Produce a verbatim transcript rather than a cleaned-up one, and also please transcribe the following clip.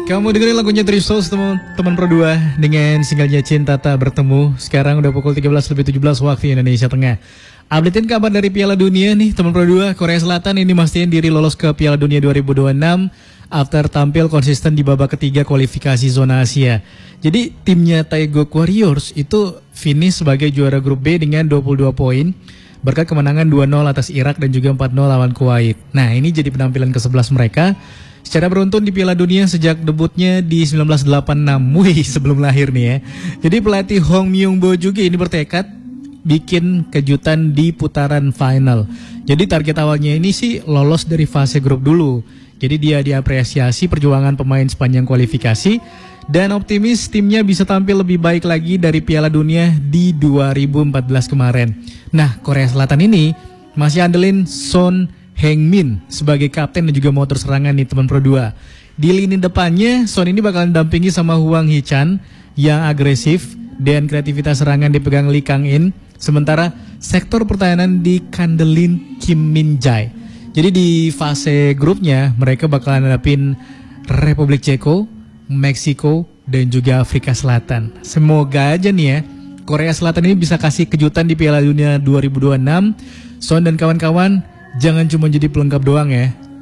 Kamu dengerin lagunya Tristos teman-teman Pro dua dengan singlenya Cinta Tak Bertemu. Sekarang udah pukul tiga belas lebih tujuh belas waktu Indonesia Tengah. Updatein kabar dari Piala Dunia nih teman Pro dua. Korea Selatan ini mastiin diri lolos ke Piala Dunia dua ribu dua puluh enam after tampil konsisten di babak ketiga kualifikasi zona Asia. Jadi timnya Taeguk Warriors itu finish sebagai juara grup B dengan dua puluh dua poin berkat kemenangan dua nol atas Irak dan juga empat nol lawan Kuwait. Nah, ini jadi penampilan ke sebelas mereka secara beruntun di Piala Dunia sejak debutnya di seribu sembilan ratus delapan puluh enam. Wih, sebelum lahir nih ya. Jadi pelatih Hong Myung-bo juga ini bertekad bikin kejutan di putaran final. Jadi target awalnya ini sih lolos dari fase grup dulu. Jadi dia diapresiasi perjuangan pemain sepanjang kualifikasi dan optimis timnya bisa tampil lebih baik lagi dari Piala Dunia di dua ribu empat belas kemarin. Nah, Korea Selatan ini masih andelin Son Heung-min sebagai kapten dan juga motor serangan nih teman Pro dua. Di lini depannya Son ini bakalan dampingi sama Hwang Hee-chan yang agresif dan kreativitas serangan dipegang Lee Kang-in. Sementara sektor pertahanan dikandelin Kim Min-jae. Jadi di fase grupnya mereka bakalan hadapin Republik Ceko, Meksiko dan juga Afrika Selatan. Semoga aja nih ya Korea Selatan ini bisa kasih kejutan di Piala Dunia dua ribu dua puluh enam. Son dan kawan-kawan jangan cuma jadi pelengkap doang ya,